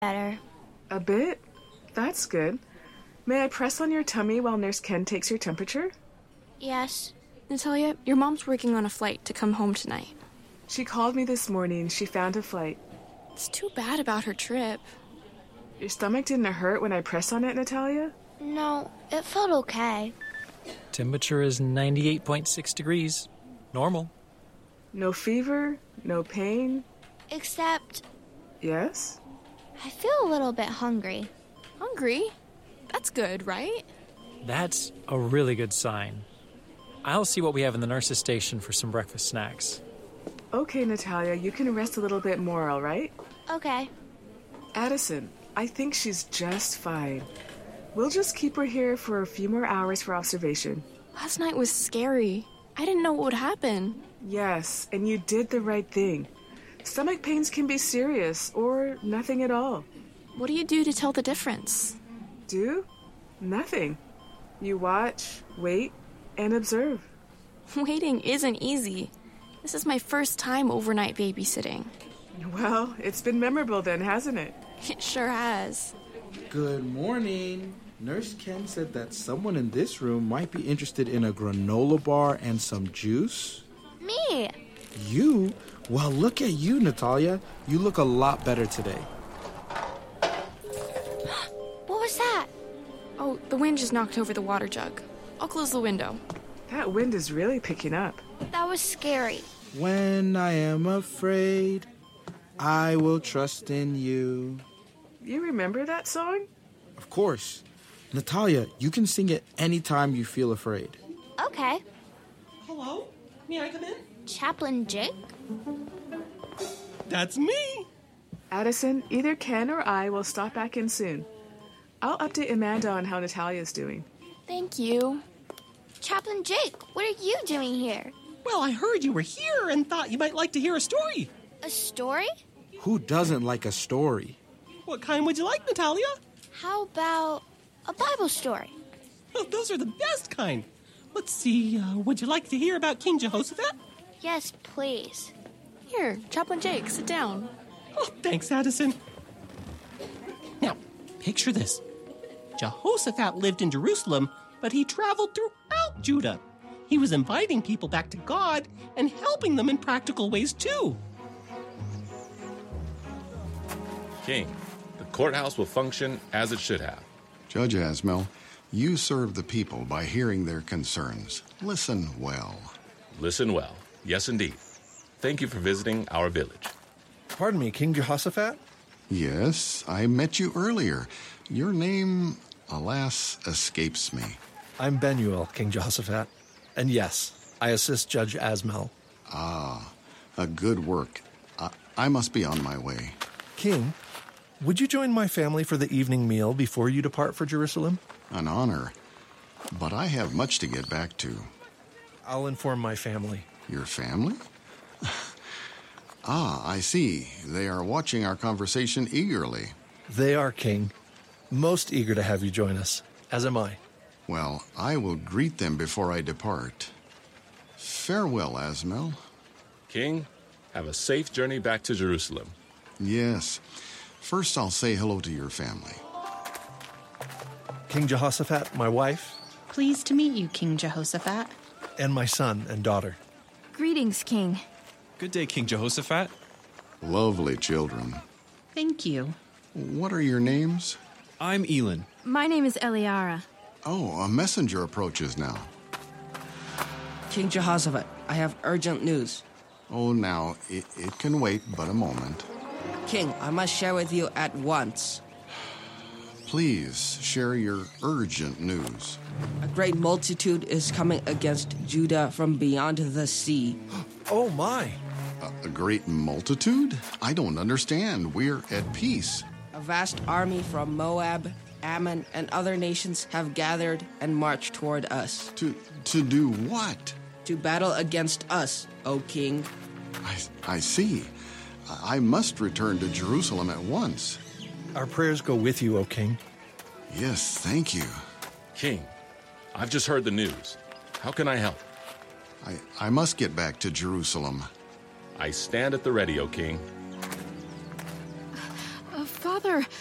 better. A bit? That's good. May I press on your tummy while Nurse Ken takes your temperature? Yes. Natalia, your mom's working on a flight to come home tonight. She called me this morning. She found a flight. It's too bad about her trip. Your stomach didn't hurt when I pressed on it, Natalia? No, it felt okay. Temperature is 98.6 degrees. Normal. No fever? No pain? Except, Yes? I feel a little bit hungry. Hungry? That's good, right? That's a really good sign. I'll see what we have in the nurse's station for some breakfast snacks. Okay, Natalia, you can rest a little bit more, all right? Okay. Addison, I think she's just fine. We'll just keep her here for a few more hours for observation. Last night was scary. I didn't know what would happen. Yes, and you did the right thing. Stomach pains can be serious or nothing at all. What do you do to tell the difference? Do? Nothing. You watch, wait, and observe. Waiting isn't easy. This is my first time overnight babysitting. Well, it's been memorable then, hasn't it? It sure has. Good morning. Nurse Ken said that someone in this room might be interested in a granola bar and some juice. Me! You? Well, look at you, Natalia. You look a lot better today. What was that? Oh, the wind just knocked over the water jug. I'll close the window. That wind is really picking up. That was scary. When I am afraid, I will trust in you. You remember that song? Of course. Natalia, you can sing it anytime you feel afraid. Okay. Hello? May I come in? Chaplain Jake? That's me! Addison, either Ken or I will stop back in soon. I'll update Amanda on how Natalia's doing. Thank you. Chaplain Jake, what are you doing here? Well, I heard you were here and thought you might like to hear a story. A story? Who doesn't like a story? What kind would you like, Natalia? How about a Bible story? Oh, those are the best kind. Let's see, would you like to hear about King Jehoshaphat? Yes, please. Here, Chaplain Jake, sit down. Oh, thanks, Addison. Now, picture this. Jehoshaphat lived in Jerusalem, but he traveled throughout Judah. He was inviting people back to God and helping them in practical ways, too. King, the courthouse will function as it should have. Judge Asmel, you serve the people by hearing their concerns. Listen well. Listen well. Yes, indeed. Thank you for visiting our village. Pardon me, King Jehoshaphat? Yes, I met you earlier. Your name, alas, escapes me. I'm Benuel, King Jehoshaphat. And yes, I assist Judge Asmel. Ah, a good work. I must be on my way. King, would you join my family for the evening meal before you depart for Jerusalem? An honor. But I have much to get back to. I'll inform my family. Your family? Ah, I see. They are watching our conversation eagerly. They are, King. Most eager to have you join us, as am I. Well, I will greet them before I depart. Farewell, Asmel. King, have a safe journey back to Jerusalem. Yes. First, I'll say hello to your family. King Jehoshaphat, my wife, Pleased to meet you, King Jehoshaphat. and my son and daughter. Greetings, King. Good day, King Jehoshaphat. Lovely children. Thank you. What are your names? I'm Elin. My name is Eliara. Oh, a messenger approaches now. King Jehoshaphat, I have urgent news. Oh, now, it can wait but a moment. King, I must share with you at once. Please share your urgent news. A great multitude is coming against Judah from beyond the sea. Oh, my. A great multitude? I don't understand. We're at peace. A vast army from Moab, Ammon, and other nations have gathered and marched toward us. To do what? To battle against us, O king. I see. I must return to Jerusalem at once. Our prayers go with you, O king. Yes, thank you. King, I've just heard the news. How can I help? I must get back to Jerusalem. I stand at the ready, O king. Father, Father,